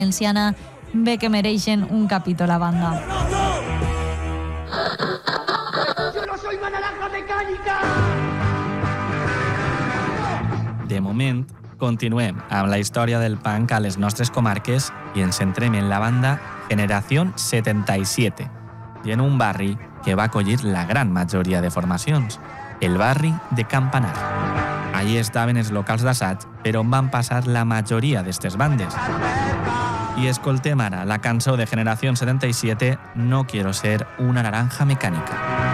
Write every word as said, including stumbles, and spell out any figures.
valenciana ve que mereixen un capítol a banda. ¡Yo no soy una naranja mecánica! De moment, continuem amb la història del punk a les nostres comarques i ens centrem en la banda Generación setenta y siete i en un barri que va acollir la gran majoria de formacions, el barri de Campanar. Allí estaven els locals d'assaig per on van passar la majoria d'estes bandes. I escoltem ara la cançó de Generación setenta y siete, No quiero ser una naranja mecánica.